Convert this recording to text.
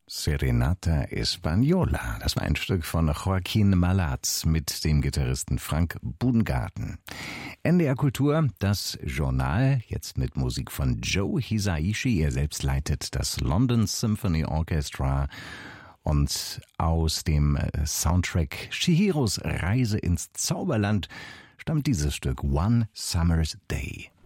Serenata Española. Das war ein Stück von Joaquín Malaz mit dem Gitarristen Frank Budengarten. NDR Kultur, das Journal, jetzt mit Musik von Joe Hisaishi. Er selbst leitet das London Symphony Orchestra. Und aus dem Soundtrack Chihiros Reise ins Zauberland stammt dieses Stück One Summer's Day.